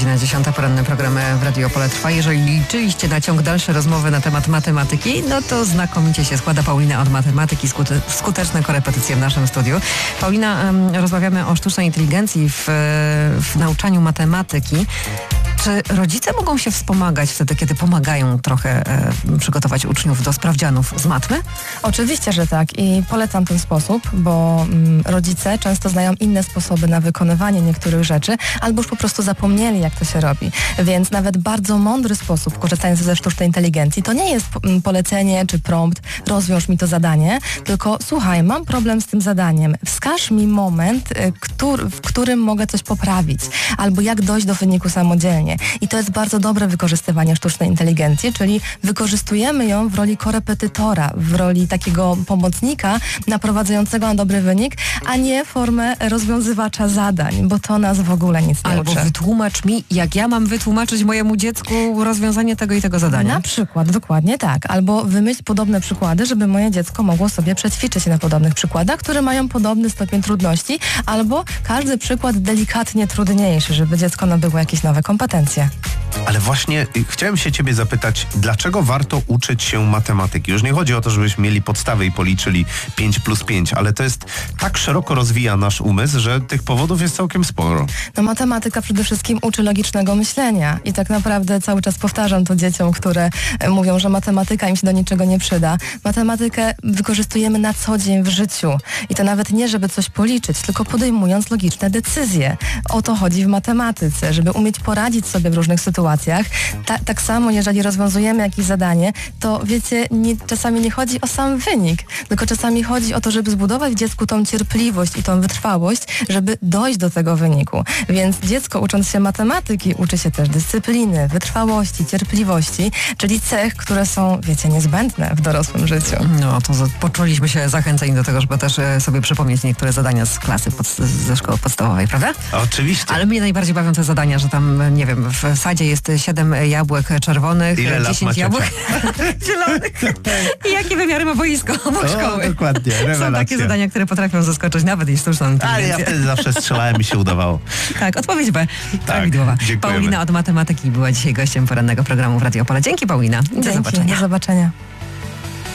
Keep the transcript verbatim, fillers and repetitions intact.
godzina dziesiąta, poranne programy w Radio Opole trwa. Jeżeli liczyliście na ciąg dalszy rozmowy na temat matematyki, no to znakomicie się składa Paulina od matematyki, skute, skuteczne korepetycje w naszym studiu. Paulina, um, rozmawiamy o sztucznej inteligencji w, w nauczaniu matematyki. Czy rodzice mogą się wspomagać wtedy, kiedy pomagają trochę e, przygotować uczniów do sprawdzianów z matmy? Oczywiście, że tak i polecam ten sposób, bo mm, rodzice często znają inne sposoby na wykonywanie niektórych rzeczy, albo już po prostu zapomnieli, jak to się robi. Więc nawet bardzo mądry sposób, korzystając ze sztucznej inteligencji, to nie jest mm, polecenie czy prompt, rozwiąż mi to zadanie, tylko słuchaj, mam problem z tym zadaniem, wskaż mi moment, y, który, w którym mogę coś poprawić, albo jak dojść do wyniku samodzielnie. I to jest bardzo dobre wykorzystywanie sztucznej inteligencji, czyli wykorzystujemy ją w roli korepetytora, w roli takiego pomocnika naprowadzającego na dobry wynik, a nie formę rozwiązywacza zadań, bo to nas w ogóle nic nie Albo uczy. wytłumacz mi, jak ja mam wytłumaczyć mojemu dziecku rozwiązanie tego i tego zadania. Na przykład, dokładnie tak. Albo wymyśl podobne przykłady, żeby moje dziecko mogło sobie przećwiczyć się na podobnych przykładach, które mają podobny stopień trudności, albo każdy przykład delikatnie trudniejszy, żeby dziecko nabyło jakieś nowe kompetencje. Ale właśnie y, chciałem się ciebie zapytać, dlaczego warto uczyć się matematyki? Już nie chodzi o to, żebyśmy mieli podstawy i policzyli pięć plus pięć, ale to jest tak szeroko rozwija nasz umysł, że tych powodów jest całkiem sporo. No matematyka przede wszystkim uczy logicznego myślenia i tak naprawdę cały czas powtarzam to dzieciom, które e, mówią, że matematyka im się do niczego nie przyda. Matematykę wykorzystujemy na co dzień w życiu i to nawet nie, żeby coś policzyć, tylko podejmując logiczne decyzje. O to chodzi w matematyce, żeby umieć poradzić sobie w różnych sytuacjach. Ta, tak samo, jeżeli rozwiązujemy jakieś zadanie, to wiecie, nie, czasami nie chodzi o sam wynik, tylko czasami chodzi o to, żeby zbudować w dziecku tą cierpliwość i tą wytrwałość, żeby dojść do tego wyniku. Więc dziecko, ucząc się matematyki, uczy się też dyscypliny, wytrwałości, cierpliwości, czyli cech, które są, wiecie, niezbędne w dorosłym życiu. No to z- poczuliśmy się zachęceni do tego, żeby też e, sobie przypomnieć niektóre zadania z klasy pod, ze szkoły podstawowej, prawda? Oczywiście. Ale mnie najbardziej bawią te zadania, że tam, nie wiem, w sadzie jest siedem jabłek czerwonych, Ile lat ma dziesięć ciocia? jabłek zielonych i jakie wymiary ma boisko obok O, szkoły. dokładnie, Są rewelacja. takie zadania, które potrafią zaskoczyć nawet i sztuczną Ale inteligencję. ja wtedy zawsze strzelałem i się udawało. Tak, odpowiedź B. Prawidłowa. dziękujemy. Paulina od matematyki była dzisiaj gościem porannego programu w Radio Opole. Dzięki, Paulina. Do Dzięki, zobaczenia. do zobaczenia.